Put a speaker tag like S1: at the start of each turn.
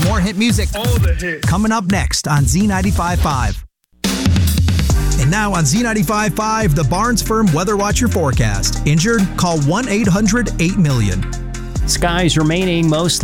S1: more hit music.
S2: All the hits.
S1: Coming up next on Z95.5. And now on Z95.5, the Barnes Firm Weather Watcher forecast. Injured? Call 1-800-8-million.
S3: Skies remaining mostly